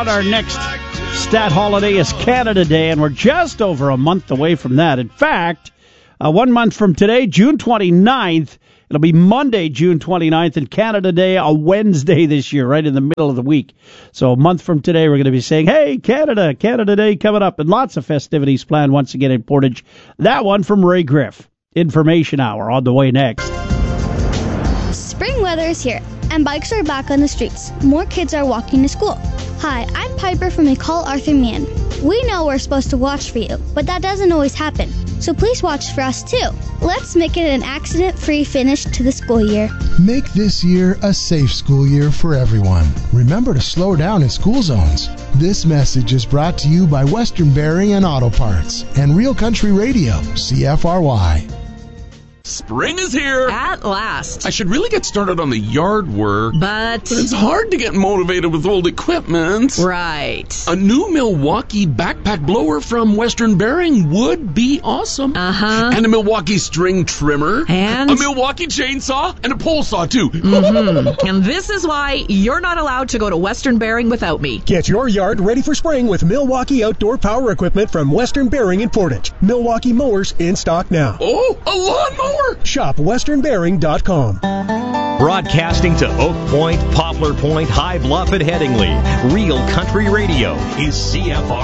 out. Our next stat holiday is Canada Day, and we're just over a month away from that. In fact, 1 month from today, June 29th, it'll be Monday, June 29th, and Canada Day, a Wednesday this year, right in the middle of the week. So a month from today, we're going to be saying, hey, Canada Day coming up, and lots of festivities planned once again in Portage. That one from Ray Griff. Information Hour on the way next. Spring weather is here, and bikes are back on the streets. More kids are walking to school. Hi, I'm Piper from McCall Arthur Mann. We know we're supposed to watch for you, but that doesn't always happen. So please watch for us too. Let's make it an accident-free finish to the school year. Make this year a safe school year for everyone. Remember to slow down in school zones. This message is brought to you by Western Bearing and Auto Parts and Real Country Radio, CFRY. Spring is here. At last. I should really get started on the yard work. But it's hard to get motivated with old equipment. Right. A new Milwaukee backpack blower from Western Bearing would be awesome. Uh-huh. And a Milwaukee string trimmer. And a Milwaukee chainsaw. And a pole saw, too. Mm-hmm. And this is why you're not allowed to go to Western Bearing without me. Get your yard ready for spring with Milwaukee outdoor power equipment from Western Bearing in Portage. Milwaukee mowers in stock now. Oh, a lawnmower! Shop westernbearing.com. Broadcasting to Oak Point, Poplar Point, High Bluff, and Headingley. Real Country Radio is CFR.